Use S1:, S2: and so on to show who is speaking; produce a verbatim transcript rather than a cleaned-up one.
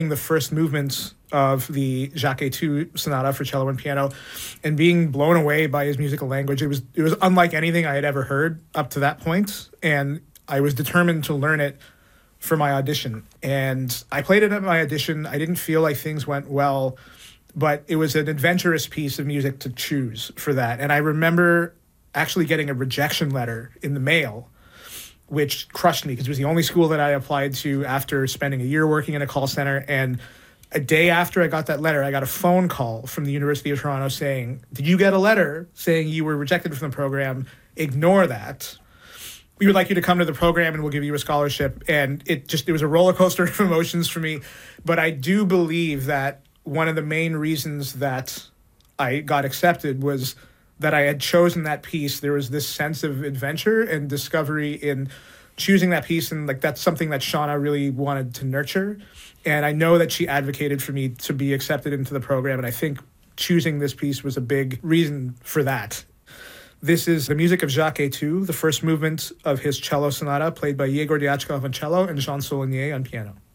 S1: the first movement of the Jacques Etude Sonata for cello and piano and being blown away by his musical language. It was it was unlike anything I had ever heard up to that point, and I was determined to learn it for my audition. And I played it at my audition. I didn't feel like things went well, but it was an adventurous piece of music to choose for that. And I remember actually getting a rejection letter in the mail, which crushed me because it was the only school that I applied to after spending a year working in a call center. And a day after I got that letter, I got a phone call from the University of Toronto saying, "Did you get a letter saying you were rejected from the program? Ignore that. We would like you to come to the program and we'll give you a scholarship." And it just, it was a roller coaster of emotions for me. But I do believe that one of the main reasons that I got accepted was that I had chosen that piece. There was this sense of adventure and discovery in choosing that piece. And like, that's something that Shauna really wanted to nurture. And I know that she advocated for me to be accepted into the program. And I think choosing this piece was a big reason for that. This is the music of Jacques Etude, the first movement of his cello sonata, played by Yegor Diachkov on cello and Jean Saulnier on piano.